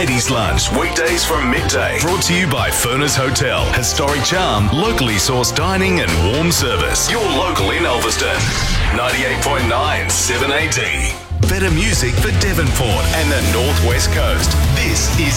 Ladies Lunch, weekdays from midday. Brought to you by Furness Hotel. Historic charm, locally sourced dining and warm service. Your local in Elverston. 98.9 7AD. Better music for Devonport and the Northwest Coast. This is